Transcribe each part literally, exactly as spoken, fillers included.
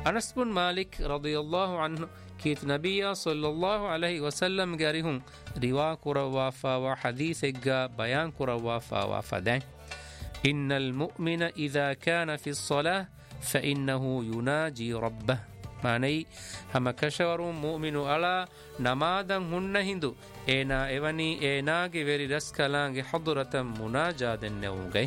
ಅನಸ್ ಬಿನ್ ಮಾಲಿಕ್ ರದಿಯಲ್ಲಾಹು ಅನ್ಹು ಕೀತ್ ನಬಿಯ ಸಲ್ಲಲ್ಲಾಹು ಅಲೈಹಿ ವಸಲ್ಲಂ ಗರಿಹುಂ ರಿವಾ ಕುರವಾಫಾವ ಹದೀಸೆಗ್ಗ ಬಯಾನ್ ಕುರವಾಫಾವ ಫದೆ ಇನ್ನಲ್ ಮುಅ್ಮಿನ ಇದಾ ಕಾನ ಫಿ ಸ್ಸಲಾಹ್ ಫಇನ್ನಹು ಯುನಾಜಿ ರಬ್ಬಹ್ ಮಾನೈ ಹಮ ಕಶವರು ಮುಅ್ಮಿನು ಅಲಾ ನಮಾದಂ ಹುನ್ನ ಹಿಂದು ಏನಾ ಎವನಿ ಏನಾಗೆ ವೆರಿ ರಸ್ಕಲಾಂಗೆ ಹದುರತಂ ಮುನಾಜಾದೆನ್ನೆವುಗೈ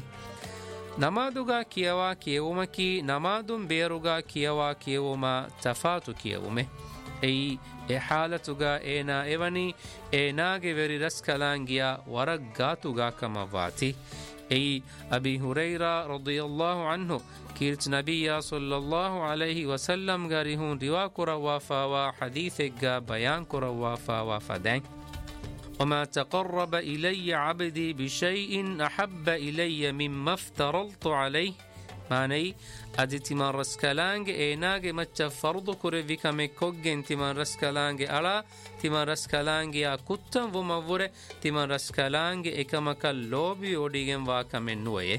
ನಮಾದುಗ ಕಿಯವಾ ಕಿಯವುಮಕಿ ನಮಾದುಂ ಬೇರುಗ ಕಿಯವಾ ಕಿಯವುಮ ತಫಾತು ಕಿಯವುಮೆ ಎಯಿ ಎ ಹಾಲತುಗ ಏನಾ ಎವನಿ ಏನಾಗೆ ವೆರಿ ರಸ್ಕಲಾಂಗಿಯ ವರಗ್ಗಾತುಗ ಕಮವಾತಿ ಎಯಿ ಅಬಿ ಹುರೈರಾ ರದಿಯಲ್ಲಾಹು ಅನ್ಹು ಕೀರ್ಚ ನಬಿಯ ಸಲ್ಲಲ್ಲಾಹು ಅಲೈಹಿ ವಸಲ್ಲಂ ಗರಿಹುಂ ರಿವಾ ಕುರವಾಫಾವಾ ಹದೀಸೆಗ್ಗ ಬಯಾನ್ ಕುರವಾಫಾವಾ ಫದೆಂ وما تقرب إلي عبدي بشيء أحب إلي مما افترضت عليه ماني أدي تمان رسكالانج إيناج متى فرض كوري كمي كوجن تمان رسكالانج ألا تمان رسكالانج يا كتم ومفورة تمان رسكالانج إكما كاللوبي وديجن واكمن نويه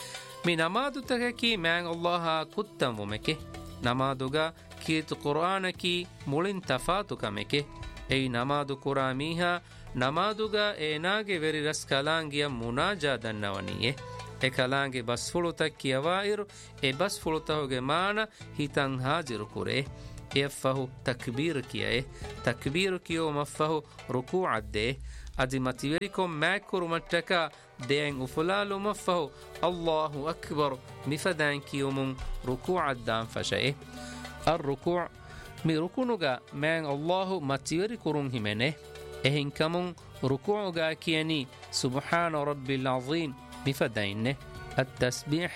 من نماذج تككي من الله كتم ومكه نماذجا كيت قرآنكي مولين تفاتو كمكه أي نماذج قرآميها ನಮಾದುಗ ಏನಾಗೆ ವೆರಿ ರಸ್ ಕಲಾಂಗಿಯ ಮುನಾಜಾದನ್ನವನಿಯೆ ಎ ಕಲಾಂಗೆ ಬಸ್ ಫುಳುತ ಕಿಯವಾಯಿರು ಎ ಬಸ್ ಫುಳುತಹುಗೆ ಮಾನ ಹಿತಂ ಹಾಜಿರು ಕುರೆ ಎಫ್ಫಹು ತಕ್ಬೀರ್ ಕಿಯೆ ತಕ್ಬೀರ್ ಕಿಯೋ ಮಫ್ಫಹು ರುಕೂ ಅದ್ದೆ ಅದಿ ಮತಿವೆರಿಕೊಂ ಮ್ಯಾಕ್ಕುರು ಮಟ್ಟಕ ದೇಯಂ ಉಫುಲಾಲು ಮಫ್ಫಹು ಅಲ್ಲಾಹು ಅಕ್ಬರ್ ಮಿಫದಾನ್ ಕಿಯುಮುಂ ರುಕೂ ಅದ್ದಾಂ ಫಶಯೆ ಅರ್ ರುಕೂ ಮಿ ರುಕುನುಗ ಮ್ಯಾನ್ ಅಲ್ಲಾಹು ಮತಿವೆರಿ ಕುರುಂ ಹಿಮೆನೆ إهن كمون ركوعها كياني سبحان رب العظيم مفدين التسبيح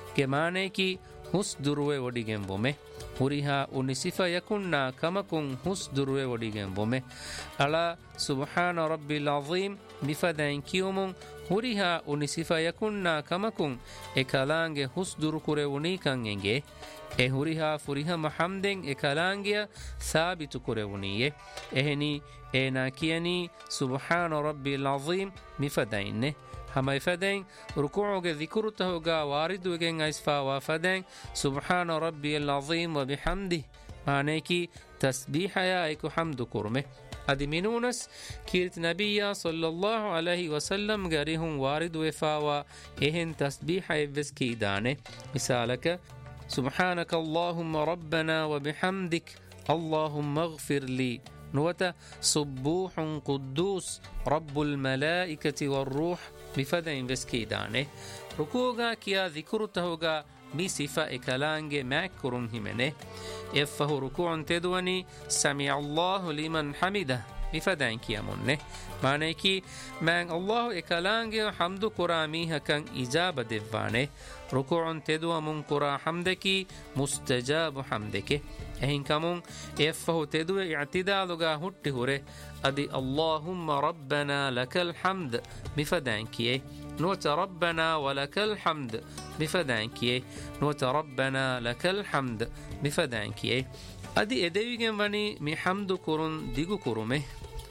كمانيكي هس دروي ودي جنبومه وريها ونصفة يكوننا كمكن هس دروي ودي جنبومه على سبحان رب العظيم مفدين كيومون وريها ونصفة يكوننا كمكن إكالانج هس درو كوري ونيكان ينجي e huriha furiha mahamden e kalangiya sabitu kurewuniye ehni ena kiyani subhana rabbil azim mifadainne hama ifadain ruku'uge dhikrutuga waridugen aisfa wa fadain subhana rabbil azim wa bihamdi maneki tasbiha ya iku hamdu kurme adi minunas kirt nabiyya sallallahu alaihi wasallam garihum waridu efawa ehen tasbiha evski dane misalaka سبحانك اللهم ربنا وبحمدك اللهم اغفر لي نوتا سبوح قدوس رب الملائكة والروح بفدين بسكيدانه ركوغا كيا ذكرتهوغا مي صفة كلانج ماكرم همنه يفه ركوع تدوني سمع الله لمن حمده بفدين كيا منه معنی کی من الله اکلانگی حمد قرامیه کن اجابه دیوانه رکوع تدو من قرا حمد کی مستجاب حمد کے اہن کمون افه تدو اعتدالگا ہٹی ہوره ادی اللهم ربنا لك الحمد بفدان کیه نوت ربنا ولك الحمد بفدان کیه نوت ربنا لك الحمد بفدان کیه ادی ادویگن ونی می حمد کرون دیگو کرومه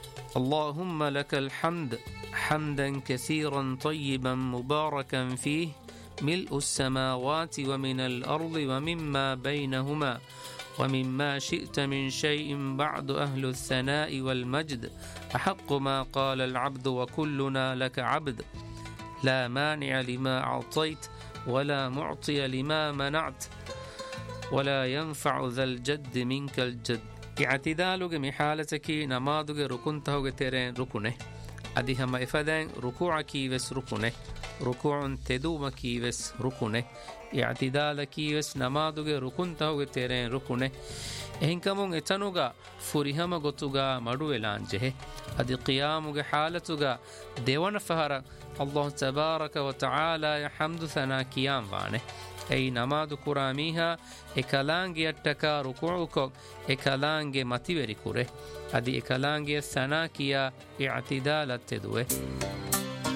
اللهم لك الحمد حمدا كثيرا طيبا مباركا فيه ملء السماوات ومن الأرض ومما بينهما ومما شئت من شيء بعد أهل الثناء والمجد أحق ما قال العبد وكلنا لك عبد لا مانع لما أعطيت ولا معطي لما منعت ولا ينفع ذا الجد منك الجد اعتدالوگ محالتکی نمازوگ رکن تهوگ ترین رکنه ادی هم افدان رکوع کی وس رکنه رکوع تدوم کی وس رکنه اعتدال کی وس نمازوگ رکن تهوگ ترین رکنه اهن کمون اتنوگا فریهم گتوگا مدو الانجه ادی قیاموگ حالتوگا دیوان فهر الله تبارك وتعالى حمد ثنا قيام وانه اي نماز قراميها اكلانگي اتكا ركوعك اكلانگي متيوري كوره ادي اكلانگي ثنا كيا اعتدال تدوه